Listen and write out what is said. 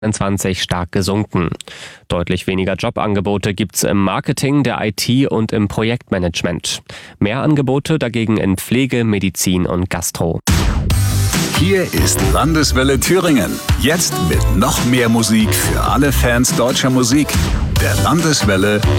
2021 stark gesunken. Deutlich weniger Jobangebote gibt's im Marketing, der IT und im Projektmanagement. Mehr Angebote dagegen in Pflege, Medizin und Gastro. Hier ist Landeswelle Thüringen. Jetzt mit noch mehr Musik für alle Fans deutscher Musik. Der Landeswelle